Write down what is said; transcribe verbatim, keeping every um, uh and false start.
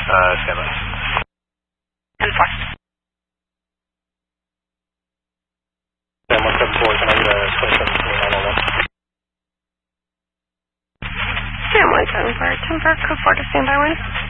Uh, stand by. ten four. Sam one seven four, can I get a twenty-seven twenty-nine on that? Sam one seven four, ten four, code four to standby one.